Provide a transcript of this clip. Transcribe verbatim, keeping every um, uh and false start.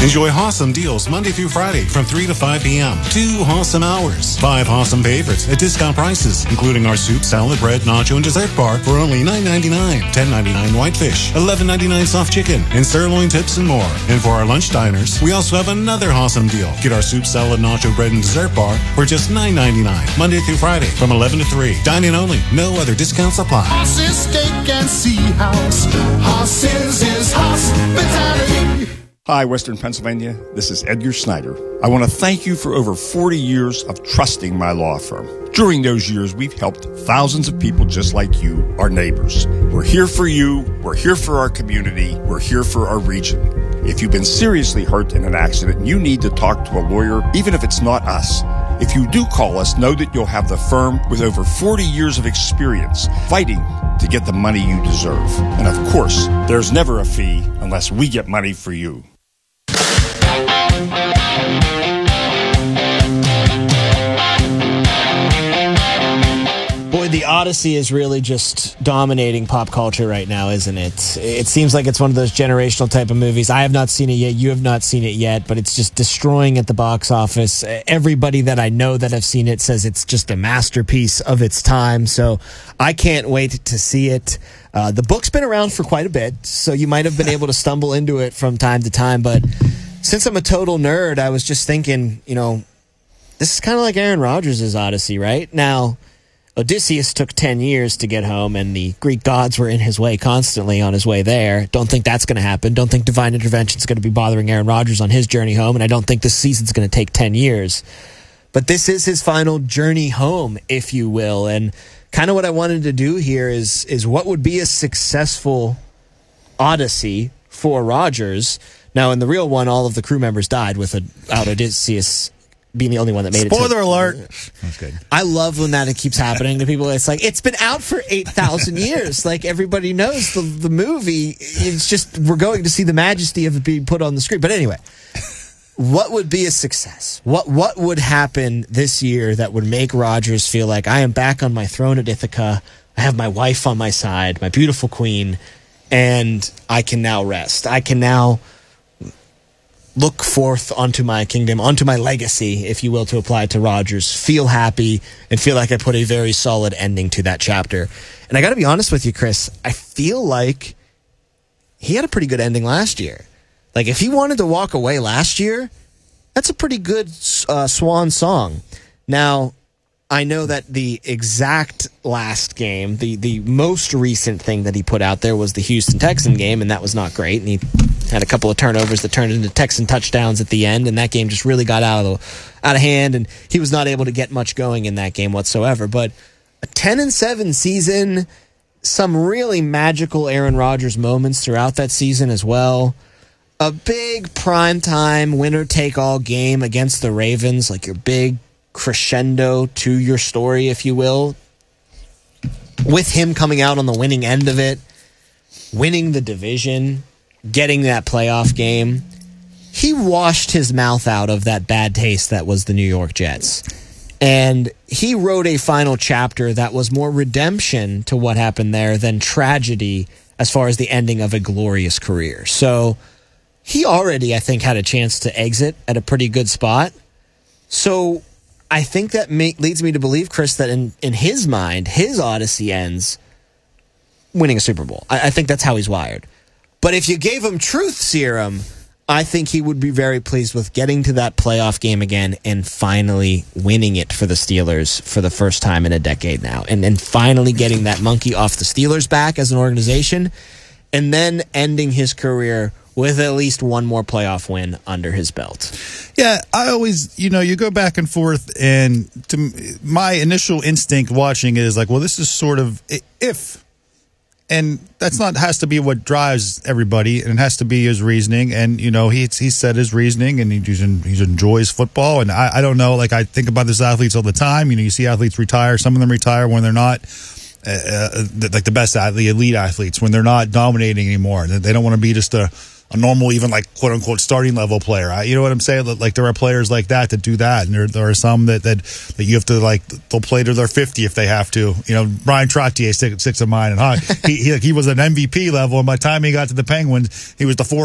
Enjoy awesome deals Monday through Friday from three to five p.m. Two awesome hours. Five awesome favorites at discount prices, including our soup, salad, bread, nacho, and dessert bar for only nine ninety-nine, ten ninety-nine whitefish, eleven ninety-nine soft chicken, and sirloin tips and more. And for our lunch diners, we also have another awesome deal. Get our soup, salad, nacho, bread, and dessert bar for just nine ninety-nine, Monday through Friday from eleven to three. Dine-in only. No other discounts apply. Hoss's Steak and Sea House. Hoss's is hospitality. Hi, Western Pennsylvania. This is Edgar Snyder. I want to thank you for over forty years of trusting my law firm. During those years, we've helped thousands of people just like you, our neighbors. We're here for you. We're here for our community. We're here for our region. If you've been seriously hurt in an accident and you need to talk to a lawyer, even if it's not us, if you do call us, know that you'll have the firm with over forty years of experience fighting to get the money you deserve. And of course, there's never a fee unless we get money for you. Boy, the Odyssey is really just dominating pop culture right now, isn't it? It seems like it's one of those generational type of movies. I have not seen it yet. You have not seen it yet, but it's just destroying at the box office. Everybody that I know that have seen it says it's just a masterpiece of its time. So I can't wait to see it. Uh, the book's been around for quite a bit, so you might have been able to stumble into it from time to time. But since I'm a total nerd, I was just thinking, you know, this is kind of like Aaron Rodgers' Odyssey, right? Now, Odysseus took ten years to get home, and the Greek gods were in his way constantly on his way there. Don't think that's going to happen. Don't think divine intervention is going to be bothering Aaron Rodgers on his journey home, and I don't think this season's going to take ten years. But this is his final journey home, if you will, and kind of what I wanted to do here is is what would be a successful Odyssey for Rodgers. Now, in the real one, all of the crew members died without Odysseus being the only one that made Spoiler it. Spoiler alert. That's good. I love when that it keeps happening to people. It's like, it's been out for eight thousand years. Like, everybody knows the, the movie. It's just, we're going to see the majesty of it being put on the screen. But anyway, what would be a success? What what would happen this year that would make Rodgers feel like, I am back on my throne at Ithaca. I have my wife on my side, my beautiful queen, and I can now rest. I can now look forth onto my kingdom, onto my legacy, if you will, to apply to Rodgers, feel happy, and feel like I put a very solid ending to that chapter. And I got to be honest with you, Chris, I feel like he had a pretty good ending last year. Like, if he wanted to walk away last year, that's a pretty good uh, swan song. Now, I know that the exact last game, the, the most recent thing that he put out there was the Houston Texan game, and that was not great. And he had a couple of turnovers that turned into Texan touchdowns at the end, and that game just really got out of the, out of hand, and he was not able to get much going in that game whatsoever. But a ten and seven season, some really magical Aaron Rodgers moments throughout that season as well. A big primetime winner-take-all game against the Ravens, like your big crescendo to your story, if you will, with him coming out on the winning end of it, winning the division, getting that playoff game. He washed his mouth out of that bad taste that was the New York Jets. And he wrote a final chapter that was more redemption to what happened there than tragedy as far as the ending of a glorious career. So he already, I think, had a chance to exit at a pretty good spot. So I think that may, leads me to believe, Chris, that in, in his mind, his Odyssey ends winning a Super Bowl. I, I think that's how he's wired. But if you gave him truth serum, I think he would be very pleased with getting to that playoff game again and finally winning it for the Steelers for the first time in a decade now. And, and finally getting that monkey off the Steelers' back as an organization, and then ending his career with at least one more playoff win under his belt. Yeah, I always, you know, you go back and forth, and to my initial instinct watching it is like, well, this is sort of if, and that's not has to be what drives everybody, and it has to be his reasoning. And you know, he he said his reasoning, and he he enjoys football. And I, I don't know, like I think about this athletes all the time. You know, you see athletes retire. Some of them retire when they're not. Uh, uh, like the best athlete, elite athletes, when they're not dominating anymore. They don't want to be just a, a normal, even like quote unquote starting level player. I, you know what I'm saying? Like there are players like that that do that, and there there are some that that, that you have to like they'll play to their fifty if they have to. You know, Brian Trottier, six, six of mine, and huh, he, he he was an M V P level, and by the time he got to the Penguins, he was the fourth